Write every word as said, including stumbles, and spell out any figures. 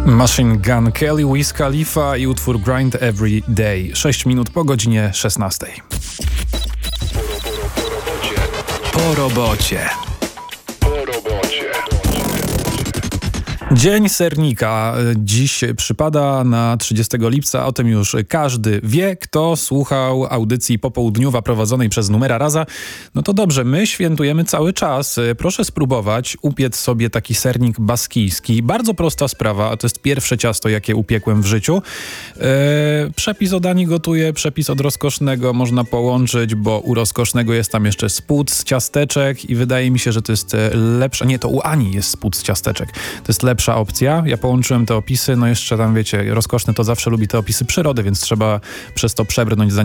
Machine Gun Kelly, Wiz Khalifa i utwór Grind Every Day. sześć minut po godzinie szesnastej. Po robocie. Po robocie. Dzień sernika dziś przypada na trzydziestego lipca. O tym już każdy wie, kto słuchał audycji popołudniowa prowadzonej przez Numera Raza. No to dobrze, my świętujemy cały czas. Proszę spróbować upiec sobie taki sernik baskijski. Bardzo prosta sprawa, to jest pierwsze ciasto, jakie upiekłem w życiu. Eee, przepis od Ani gotuje, przepis od rozkosznego można połączyć, bo u rozkosznego jest tam jeszcze spód z ciasteczek i wydaje mi się, że to jest lepsza. Nie, to u Ani jest spód z ciasteczek. To jest lepsza opcja. Ja połączyłem te opisy, no jeszcze tam wiecie, rozkoszny to zawsze lubi te opisy przyrody, więc trzeba przez to przebrnąć, zanim